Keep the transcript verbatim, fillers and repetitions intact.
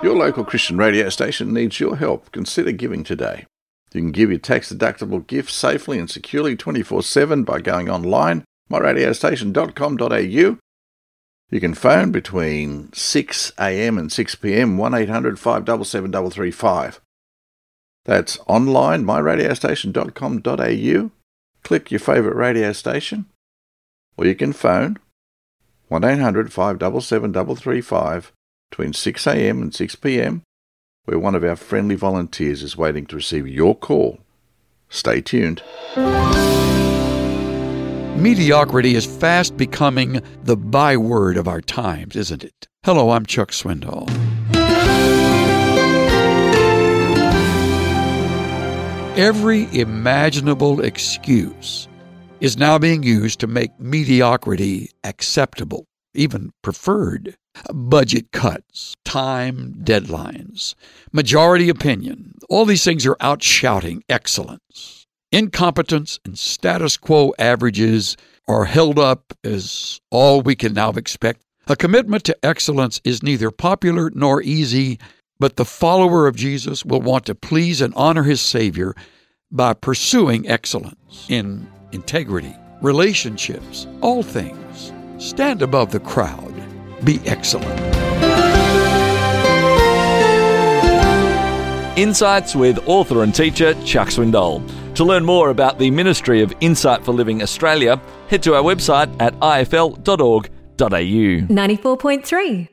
Your local Christian radio station needs your help. Consider giving today. You can give your tax-deductible gift safely and securely twenty-four seven by going online, my radio station dot com dot a u. You can phone between six a m and six p m one eight hundred five seven seven three three five. That's online, my radio station dot com dot a u. Click your favourite radio station, or you can phone one eight hundred five seven seven three three five between six a m and six p m, where one of our friendly volunteers is waiting to receive your call. Stay tuned. Mediocrity is fast becoming the byword of our times, isn't it? Hello, I'm Chuck Swindoll. Every imaginable excuse is now being used to make mediocrity acceptable, even preferred. Budget cuts, time deadlines, majority opinion, all these things are out-shouting excellence. Incompetence and status quo averages are held up as all we can now expect. A commitment to excellence is neither popular nor easy, but the follower of Jesus will want to please and honor his Savior by pursuing excellence in integrity, relationships, all things. Stand above the crowd. Be excellent. Insights with author and teacher Chuck Swindoll. To learn more about the Ministry of Insight for Living Australia, head to our website at i f l dot org dot a u. ninety-four point three